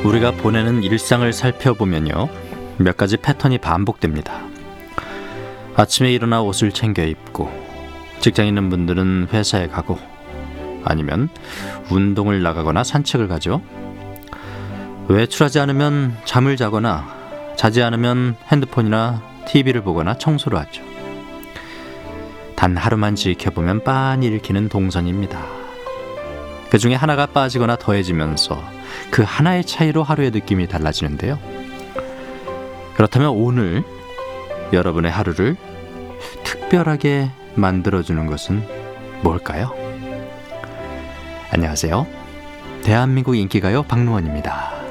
우리가 보내는 일상을 살펴보면요, 몇 가지 패턴이 반복됩니다. 아침에 일어나 옷을 챙겨 입고, 직장 있는 분들은 회사에 가고, 아니면 운동을 나가거나 산책을 가죠. 외출하지 않으면 잠을 자거나, 자지 않으면 핸드폰이나 TV를 보거나 청소를 하죠. 단 하루만 지켜보면 빤히 읽히는 동선입니다. 그 중에 하나가 빠지거나 더해지면서 그 하나의 차이로 하루의 느낌이 달라지는데요. 그렇다면 오늘 여러분의 하루를 특별하게 만들어주는 것은 뭘까요? 안녕하세요. 대한민국 인기가요 박루원입니다.